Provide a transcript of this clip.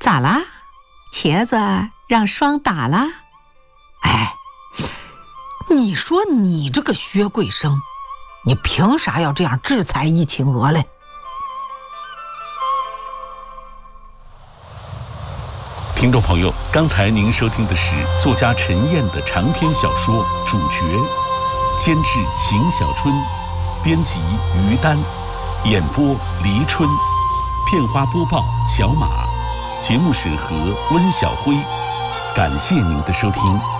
咋啦？茄子让霜打了？ 哎，你说你这个薛桂生，你凭啥要这样制裁易秦娥嘞？ 听众朋友，刚才您收听的是作家陈燕的长篇小说《主角》，监制邢小春，编辑于丹，演播黎春，片花播报小马，节目审核温小辉。感谢您的收听。